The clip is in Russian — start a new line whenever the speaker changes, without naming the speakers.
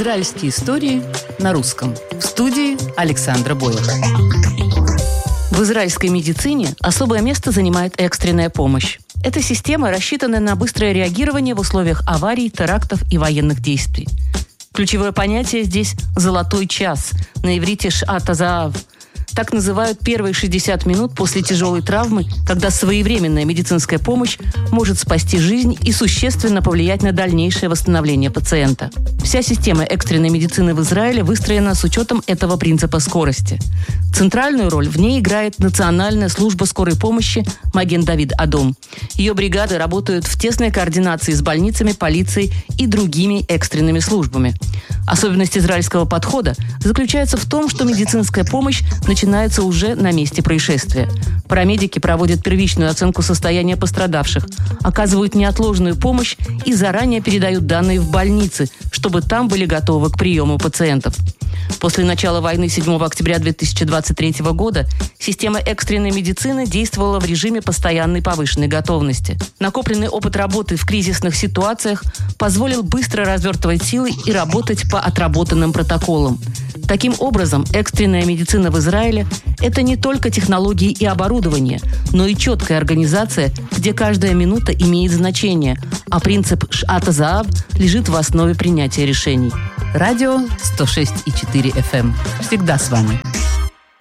Израильские истории на русском. В студии Александра Бойлова. В израильской медицине особое место занимает экстренная помощь. Эта система рассчитана на быстрое реагирование в условиях аварий, терактов и военных действий. Ключевое понятие здесь – «золотой час», на иврите «ш'ат хаzaав». Так называют первые 60 минут после тяжелой травмы, когда своевременная медицинская помощь может спасти жизнь и существенно повлиять на дальнейшее восстановление пациента. Вся система экстренной медицины в Израиле выстроена с учетом этого принципа скорости. Центральную роль в ней играет Национальная служба скорой помощи Маген-Давид-Адом. Ее бригады работают в тесной координации с больницами, полицией и другими экстренными службами. Особенность израильского подхода заключается в том, что медицинская помощь начинается уже на месте происшествия. Парамедики проводят первичную оценку состояния пострадавших, оказывают неотложную помощь и заранее передают данные в больницы, чтобы там были готовы к приему пациентов. После начала войны 7 октября 2023 года система экстренной медицины действовала в режиме постоянной повышенной готовности. Накопленный опыт работы в кризисных ситуациях позволил быстро развертывать силы и работать по отработанным протоколам. Таким образом, экстренная медицина в Израиле – это не только технологии и оборудование, но и четкая организация, где каждая минута имеет значение, а принцип «ш'ат хаzaав» лежит в основе принятия решений. Радио 106,4 FM. Всегда с вами.